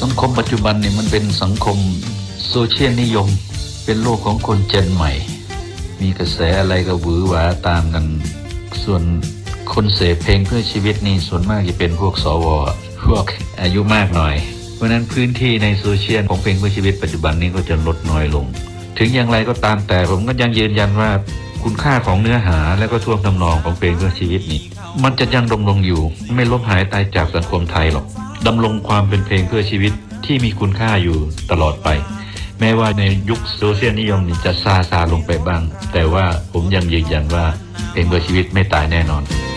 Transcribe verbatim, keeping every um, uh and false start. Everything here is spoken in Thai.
สังคมปัจจุบันเนี่ยมันเป็นสังคมโซเชียลนิยมเป็นโลกของคนเจนใหม่มีกระแสอะไรก็หวือหวาตามกันส่วนคนเสพเพลงเพื่อชีวิตนี่ส่วนมากจะเป็นพวกสวพวกอายุมากหน่อยเพราะนั้นพื้นที่ในโซเชียลของเพลงเพื่อชีวิตปัจจุบันนี้ก็จะลดน้อยลงถึงอย่างไรก็ตามแต่ผมก็ยังยืนยันว่าคุณค่าของเนื้อหาและก็ท่วงทำนองของเพลงเพื่อชีวิตนี้มันจะยังดำรงอยู่ไม่ลบหายตายจากสังคมไทยหรอกดำรงความเป็นเพลงเพื่อชีวิตที่มีคุณค่าอยู่ตลอดไปแม้ว่าในยุคโซเชียลนิยมนี่จะซาซาลงไปบ้างแต่ว่าผมยังยืนยันว่าเพลงเพื่อชีวิตไม่ตายแน่นอน